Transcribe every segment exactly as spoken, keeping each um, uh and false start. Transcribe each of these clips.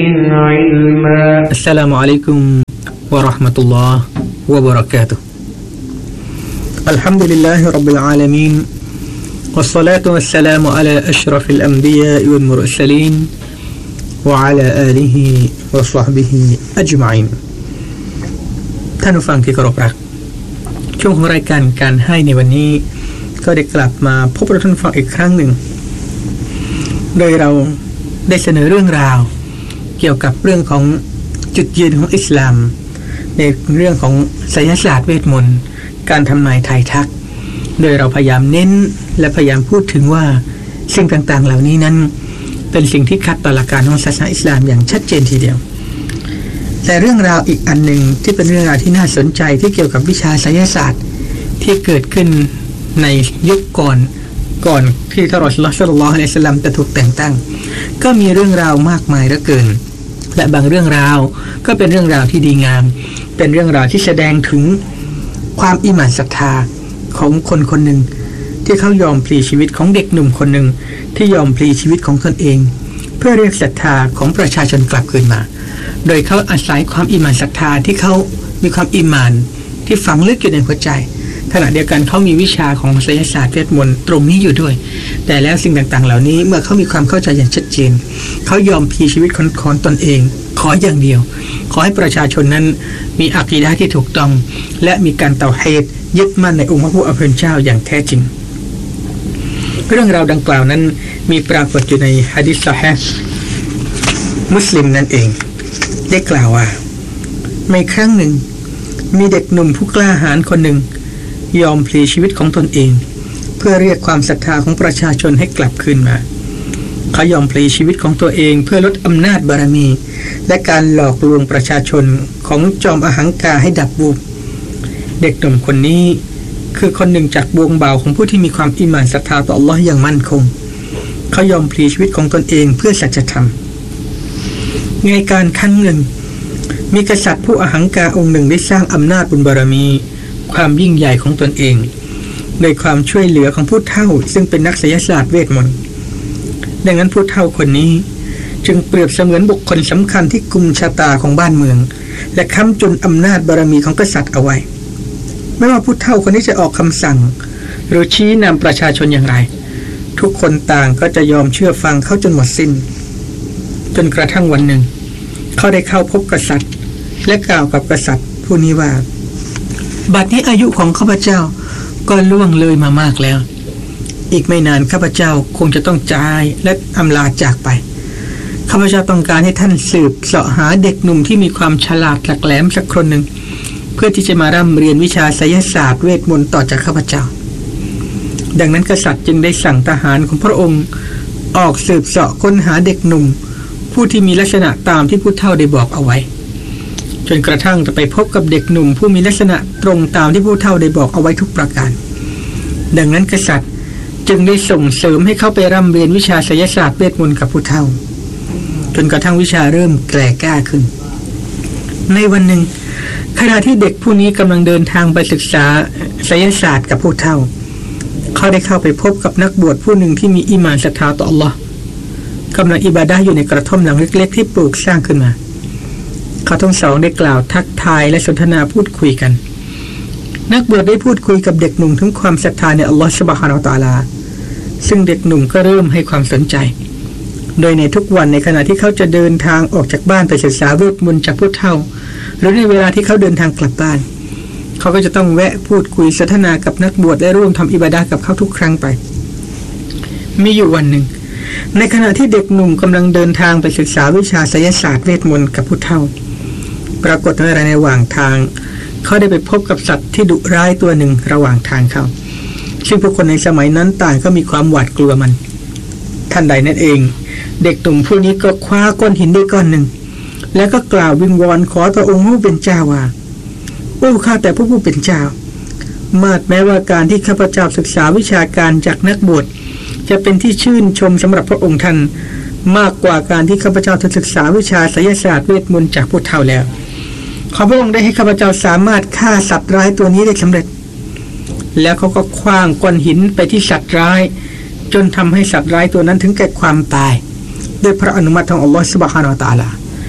السلام عليكم ورحمة الله وبركاته الحمد لله رب العالمين والصلاة والسلام على أشرف الأنبياء والمرسلين وعلى آله وصحبه أجمعين ท่านผู้ฟังที่เคารพรักช่วงของรายการการให้ในวันนี้ก็ได้กลับมาพบกับท่านผู้ฟังอีกครั้งหนึ่งโดยเราได้เสนอเรื่องราวเกี่ยวกับเรื่องของจุดยืนของอิสลามในเรื่องของไสยศาสตร์เวทมนต์การทำนายทายทักโดยเราพยายามเน้นและพยายามพูดถึงว่าสิ่งต่างๆเหล่านี้นั้นเป็นสิ่งที่ขัดต่อหลักการของศาสนาอิสลามอย่างชัดเจนทีเดียวแต่เรื่องราวอีกอันหนึ่งที่เป็นเรื่องราวที่น่าสนใจที่เกี่ยวกับวิชาไสยศาสตร์ที่เกิดขึ้นในยุคก่อนก่อนที่ท่านรอซูลุลลอฮ์ ศ็อลลัลลอฮุอะลัยฮิวะซัลลัมจะถูกแต่งตั้งก็มีเรื่องราวมากมายเหลือเกินและบางเรื่องราวก็เป็นเรื่องราวที่ดีงามเป็นเรื่องราวที่แสดงถึงความอิหม่านศรัทธาของคนคนหนึ่งที่เขายอมพลีชีวิตของเด็กหนุ่มคนหนึ่งที่ยอมพลีชีวิตของตนเองเพื่อเรียกศรัทธาของประชาชนกลับคืนมาโดยเขาอาศัยความอิหม่านศรัทธาที่เขามีความอิหม่านที่ฝังลึกอยู่ในหัวใจขณะเดียวกันเขามีวิชาของไสยศาสตร์เวทมนต์ตรงนี้อยู่ด้วยแต่แล้วสิ่งต่างๆเหล่านี้เมื่อเขามีความเข้าใจอย่างชัดเจนเขายอมพลีชีวิตของของตนเองขออย่างเดียวขอให้ประชาชนนั้นมีอะกีดะห์ที่ถูกต้องและมีการเตาฮีดยึดมั่นในองค์พระผู้อภิเจ้าอย่างแท้จริงเรื่องราวดังกล่าวนั้นมีปรากฏอยู่ในหะดีษซอฮีห์มุสลิมนั่นเองได้กล่าวว่าในครั้งหนึ่งมีเด็กหนุ่มผู้กล้าหาญคนหนึ่งยอมพลีชีวิตของตนเองเพื่อเรียกความศรัทธาของประชาชนให้กลับคืนมาเขายอมพลีชีวิตของตัวเองเพื่อลดอำนาจบารมีและการหลอกลวงประชาชนของจอมอหังการให้ดับวูบเด็กหนุ่มคนนี้คือคนหนึ่งจากวงเบาของผู้ที่มีความอิหม่านศรัทธาต่ออัลเลาะห์อย่างมั่นคงเขายอมพลีชีวิตของตนเองเพื่อสัจธรรมในการครั้งหนึ่งมีกษัตริย์ผู้อหังการองค์หนึ่งได้สร้างอำนาจบุญบารมีความยิ่งใหญ่ของตนเองโดยความช่วยเหลือของผู้เฒ่าซึ่งเป็นนักไสยศาสตร์เวทมนต์ดังนั้นผู้เฒ่าคนนี้จึงเปรียบเสมือนบุคคลสำคัญที่กุมชะตาของบ้านเมืองและค้ำจุนอำนาจบารมีของกษัตริย์เอาไว้ไม่ว่าผู้เฒ่าคนนี้จะออกคำสั่งหรือชี้นำประชาชนอย่างไรทุกคนต่างก็จะยอมเชื่อฟังเขาจนหมดสิ้นจนกระทั่งวันหนึ่งเขาได้เข้าพบกษัตริย์และกล่าวกับกษัตริย์ผู้นี้ว่าบัดนี้อายุของข้าพเจ้าก็ล่วงเลยมามากแล้วอีกไม่นานข้าพเจ้าคงจะต้องจ่ายและอำลาจากไปข้าพเจ้าต้องการให้ท่านสืบเสาะหาเด็กหนุ่มที่มีความฉลาดหลักแหลมสักคนหนึ่งเพื่อที่จะมาร่ำเรียนวิชาไสยศาสตร์เวทมนต์ต่อจากข้าพเจ้าดังนั้นกษัตริย์จึงได้สั่งทหารของพระองค์ออกสืบเสาะค้นหาเด็กหนุ่มผู้ที่มีลักษณะตามที่ผู้เฒ่าได้บอกเอาไว้จนกระทั่งจะไปพบกับเด็กหนุ่มผู้มีลักษณะตรงตามที่ผู้เฒ่าได้บอกเอาไว้ทุกประการดังนั้นกษัตริย์จึงได้ส่งเสริมให้เขาไปร่ำเรียนวิชาไสยศาสตร์เวทมนต์กับผู้เฒ่าจนกระทั่งวิชาเริ่มแก่กล้าขึ้นในวันหนึ่งขณะที่เด็กผู้นี้กำลังเดินทางไปศึกษาไสยศาสตร์กับผู้เฒ่าเขาได้เข้าไปพบกับนักบวชผู้หนึ่งที่มีอีหม่านศรัทธาต่ออัลเลาะห์กำลังอิบาดะห์อยู่ในกระท่อมหลังเล็กๆที่ปลูกสร้างขึ้นมาเขาทั้งสองได้กล่าวทักทายและสนทนาพูดคุยกันนักบวชได้พูดคุยกับเด็กหนุ่มถึงความศรัทธาในอัลเลาะห์ซุบฮานะฮูวะตะอาลาซึ่งเด็กหนุ่มก็เริ่มให้ความสนใจโดยในทุกวันในขณะที่เขาจะเดินทางออกจากบ้านไปศึกษาเวทมนต์จากผู้เฒ่าหรือในเวลาที่เขาเดินทางกลับบ้านเขาก็จะต้องแวะพูดคุยสนทนากับนักบวชและร่วมทำอิบาดะห์กับเขาทุกครั้งไปมีอยู่วันหนึ่งในขณะที่เด็กหนุ่มกำลังเดินทางไปศึกษาวิชาไสยศาสตร์เวทมนต์กับผู้เฒ่าปรากฏว่าในระหว่างทางเขาได้ไปพบกับสัตว์ที่ดุร้ายตัวหนึ่งระหว่างทางเขาซึ่งผู้คนในสมัยนั้นต่างก็มีความหวาดกลัวมันทันใดนั่นเองเด็กหนุ่มผู้นี้ก็คว้าก้อนหินได้ก้อนหนึ่งแล้วก็กล่าววิงวอนขอต่อองค์ผู้เป็นเจ้าว่าโอ้ข้าแต่ผู้ผู้เป็นเจ้ามาดแม้ว่าการที่ข้าพเจ้าศึกษาวิชาการจากนักบวชจะเป็นที่ชื่นชมสำหรับพระองค์ท่านมากกว่าการที่ข้าพเจ้าศึกษาวิชาไสยศาสตร์เวทมนต์จากผู้เฒ่าแล้วขอพระองค์ได้ให้ข้าพเจ้าสามารถฆ่าสัตว์ร้ายตัวนี้ได้สำเร็จแล้วเขาก็ขว้างก้อนหินไปที่สัตว์ร้ายจนทำให้สัตว์ร้ายตัวนั้นถึงแก่ความตายด้วยพระอนุมัติของอัลลอฮฺซุบฮานะฮูวะตะอาลา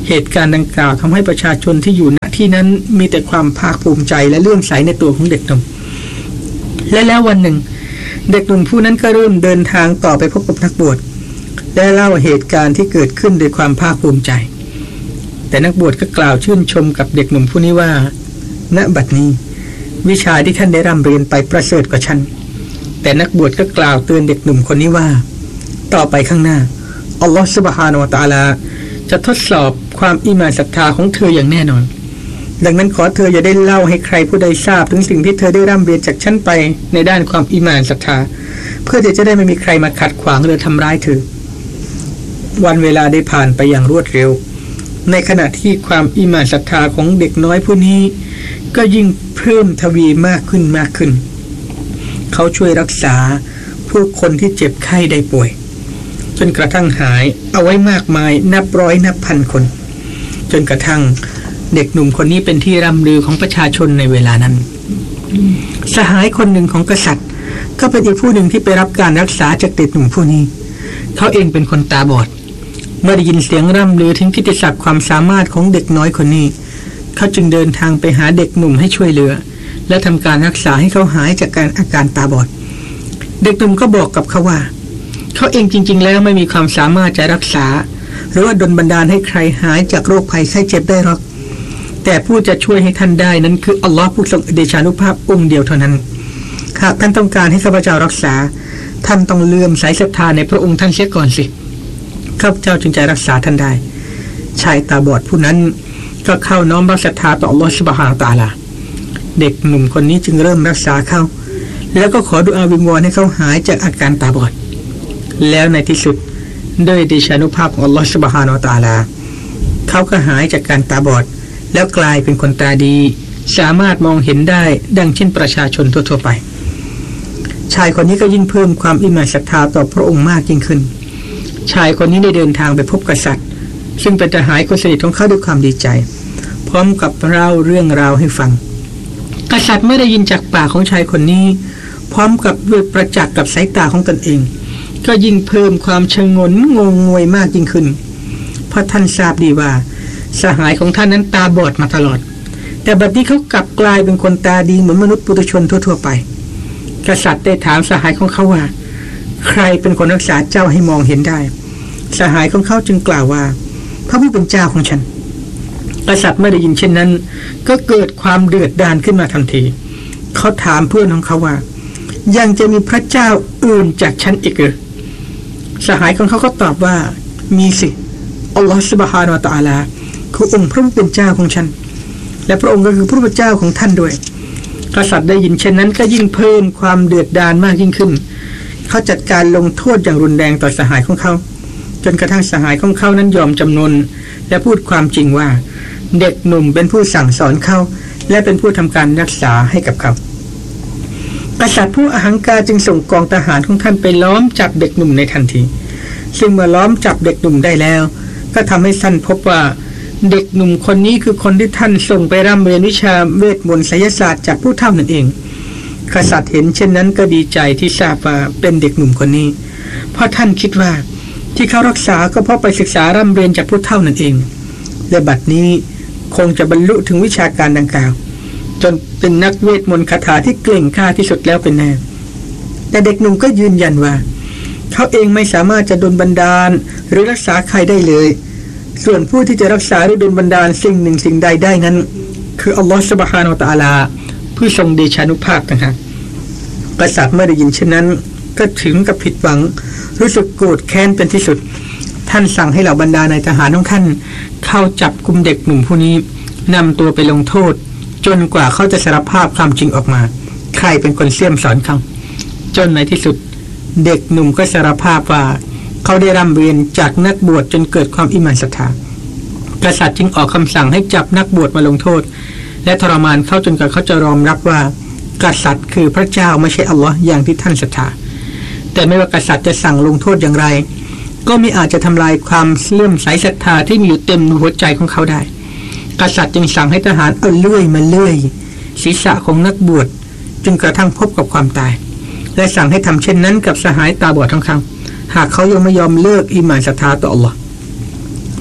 เหตุการณ์ดังกล่าวทำให้ประชาชนที่อยู่ณที่นั้นมีแต่ความภาคภูมิใจและเลื่อมใสในตัวของเด็กหนุ่มและแล้ววันหนึ่งเด็กหนุ่มผู้นั้นก็เริ่มเดินทางต่อไปพบกับนักบวชและเล่าเหตุการณ์ที่เกิดขึ้นด้วยความภาคภูมิใจแต่นักบวชก็กล่าวชื่นชมกับเด็กหนุ่มผู้นี้ว่าณบัดนี้วิชาที่ท่านได้ร่ำเรียนไปประเสริฐกว่าฉันแต่นักบวชก็กล่าวเตือนเด็กหนุ่มคนนี้ว่าต่อไปข้างหน้าอัลลอฮฺซุบฮานะฮูวะตะอาลาจะทดสอบความอีหม่านศรัทธาของเธออย่างแน่นอนดังนั้นขอเธออย่าได้เล่าให้ใครผู้ใดทราบถึงสิ่งที่เธอได้ร่ำเรียนจากฉันไปในด้านความอีหม่านศรัทธาเพื่อที่จะได้ไม่มีใครมาขัดขวางหรือทำร้ายเธอวันเวลาได้ผ่านไปอย่างรวดเร็วในขณะที่ความอีหม่านศรัทธาของเด็กน้อยผู้นี้ก็ยิ่งเพิ่มทวีมากขึ้นมากขึ้นเขาช่วยรักษาผู้คนที่เจ็บไข้ได้ป่วยจนกระทั่งหายเอาไว้มากมายนับร้อยนับพันคนจนกระทั่งเด็กหนุ่มคนนี้เป็นที่ร่ำลือของประชาชนในเวลานั้นสหายคนหนึ่งของกษัตริย์ก็เป็นอีกผู้หนึ่งที่ไปรับการรักษาจากเด็กหนุ่มผู้นี้เขาเองเป็นคนตาบอดเมื่อได้ยินเสียงร่ำลือถึงกิตติศักดิ์ความสามารถของเด็กน้อยคนนี้เขาจึงเดินทางไปหาเด็กหนุ่มให้ช่วยเหลือและทำการรักษาให้เขาหายจากการอาการตาบอดเด็กหนุ่มก็บอกกับเขาว่าเขาเองจริงๆแล้วไม่มีความสามารถจะรักษาหรือว่าดลบันดาลให้ใครหายจากโรคภัยไข้เจ็บได้หรอกแต่ผู้จะช่วยให้ท่านได้นั้นคืออัลลอฮ์ผู้ทรงเดชานุภาพองค์เดียวเท่านั้นหากท่านต้องการให้ข้าพเจ้ารักษาท่านต้องเลื่อมใสศรัทธาในพระองค์ท่านเสียก่อนสิข้าพเจ้าจึงจะรักษาท่านได้ชายตาบอดผู้นั้นก็เข้าน้อมรับศรัทธาต่ออัลลอฮ์ซุบฮานะฮูวะตะอาลาเด็กหนุ่มคนนี้จึงเริ่มรักษาเขาแล้วก็ขอดุอาวิงวอนให้เขาหายจากอาการตาบอดแล้วในที่สุดด้วยเดชานุภาพของอัลลอฮฺซุบฮานะฮูวะตะอาลาเขาก็หายจากการตาบอดแล้วกลายเป็นคนตาดีสามารถมองเห็นได้ดังเช่นประชาชนทั่วๆไปชายคนนี้ก็ยิ่งเพิ่มความอิหม่านศรัทธาต่อพระองค์มากยิ่งขึ้นชายคนนี้ได้เดินทางไปพบกษัตริย์ซึ่งเป็นทหารคนสนิทของเขาด้วยความดีใจพร้อมกับเล่าเรื่องราวให้ฟังกษัตริย์ไม่ได้ยินจากปากของชายคนนี้พร้อมกับด้วยประจักษ์กับสายตาของตนเองก็ยิ่งเพิ่มความชงนงงงวยมากยิ่งขึ้นเพราะท่านทราบดีว่าสหายของท่านนั้นตาบอดมาตลอดแต่บัดนี้เขากลับกลายเป็นคนตาดีเหมือนมนุษย์ปุถุชนทั่วๆไปกษัตริย์ได้ถามสหายของเขาว่าใครเป็นคนรักษาเจ้าให้มองเห็นได้สหายของเขาจึงกล่าวว่าพระผู้เป็นเจ้าของฉันกษัตริย์เมื่อได้ยินเช่นนั้นก็เกิดความเดือดดาลขึ้นมาทันทีเขาถามเพื่อนของเขาว่ายังจะมีพระเจ้าอื่นจากฉันอีกหรือสหายของเขาก็ตอบว่ามีสิอัลลอฮฺซุบฮานะฮูวะตะอาลาคือองค์พระผู้เป็นเจ้าของฉันและพระองค์ก็คือพระผู้เป็นเจ้าของท่านด้วยกษัตริย์ได้ยินเช่นนั้นก็ยิ่งเพิ่มความเดือดดาลมากยิ่งขึ้นเขาจัดการลงโทษอย่างรุนแรงต่อสหายของเขาจนกระทั่งสหายของเขานั้นยอมจำนนและพูดความจริงว่าเด็กหนุ่มเป็นผู้สั่งสอนเขาและเป็นผู้ทำการรักษาให้กับเขากษัตริย์ผู้อหังการจึงส่งกองทหารของท่านไปล้อมจับเด็กหนุ่มในทันทีซึ่งเมื่อล้อมจับเด็กหนุ่มได้แล้วก็ทำให้ท่านพบว่าเด็กหนุ่มคนนี้คือคนที่ท่านส่งไปร่ำเรียนวิชาเวทมนต์ไสยศาสตร์จากผู้เฒ่านั่นเองกษัตริย์เห็นเช่นนั้นก็ดีใจที่ทราบว่าเป็นเด็กหนุ่มคนนี้เพราะท่านคิดว่าที่เขารักษาก็เพราะไปศึกษาร่ำเรียนจากผู้เฒ่านั่นเองและบัดนี้คงจะบรรลุถึงวิชาการดังกล่าวจนเป็นนักเวทมนต์คาถาที่เก่งกล้าที่สุดแล้วเป็นแน่แต่เด็กหนุ่มก็ยืนยันว่าเขาเองไม่สามารถจะดลบันดาลหรือรักษาใครได้เลยส่วนผู้ที่จะรักษาหรือดลบันดาลสิ่งหนึ่งสิ่งใดได้นั้นคืออัลลอฮฺซุบฮานะฮูวะตะอาลาผู้ทรงเดชานุภาพต่างหากกษัตริย์เมื่อได้ยินเช่นนั้นก็ถึงกับผิดหวังรู้สึกโกรธแค้นเป็นที่สุดท่านสั่งให้เหล่าบรรดานายทหารของท่านเข้าจับกุมเด็กหนุ่มผู้นี้นำตัวไปลงโทษจนกว่าเขาจะสารภาพความจริงออกมาใครเป็นคนเสี่ยมสอนเขาจนในที่สุดเด็กหนุ่มก็สารภาพว่าเขาได้ร่ำเรียนจากนักบวชจนเกิดความอิหม่านศรัทธากษัตริย์จึงออกคำสั่งให้จับนักบวชมาลงโทษและทรมานเขาจนกว่าเขาจะยอมรับว่ากษัตริย์คือพระเจ้าไม่ใช่อัลลอฮ์อย่างที่ท่านศรัทธาแต่ไม่ว่ากษัตริย์จะสั่งลงโทษอย่างไรก็ไม่อาจจะทำลายความเลื่อมใสศรัทธาที่มีอยู่เต็มหัวใจของเขาได้กษัตริย์จึงสั่งให้ทหารเอาเลื่อยมาเลื่อยศีรษะของนักบวชจนกระทั่งพบกับความตายและสั่งให้ทำเช่นนั้นกับสหายตาบอดทั้งเขาหากเขายังไม่ยอมเลิกอิหม่านศรัทธาต่ออัลลอฮ์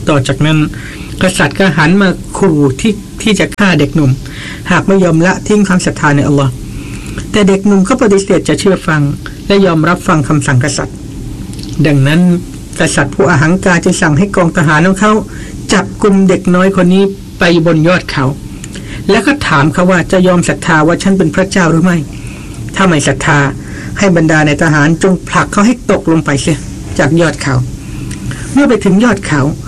ต่อจากนั้นกษัตริย์ก็หันมาขู่ที่ที่จะฆ่าเด็กหนุ่มหากไม่ยอมละทิ้งความศรัทธาในอัลลอฮ์แต่เด็กหนุ่มก็ปฏิเสธจะเชื่อฟังและยอมรับฟังคำสั่งกษัตริย์ดังนั้นกษัตริย์ผู้อหังการจึงสั่งให้กองทหารของเขาจับกุมเด็กน้อยคนนี้ไปบนยอดเขาแล้วก็ถามเขาว่าจะยอมศรัทธาว่าฉันเป็นพระเจ้าหรือไม่ถ้าไม่ศรัทธาให้บรรดาในทหารจงผลักเขาให้ตกลงไปเสียจากยอดเขาเมื่อไปถึงยอดเขา